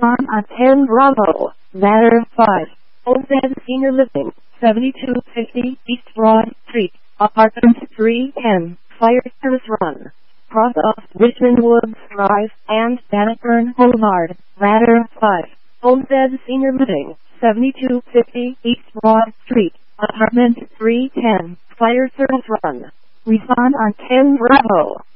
Respond on 10 Bravo. Matter 5. Homestead Senior Living, 7250 East Broad Street, Apartment 310, Fire Service Run. Cross off Richmond Woods Drive and Bannockburn Boulevard. Matter 5. Homestead Senior Living, 7250 East Broad Street, Apartment 310, Fire Service Run. Respond on 10 Bravo.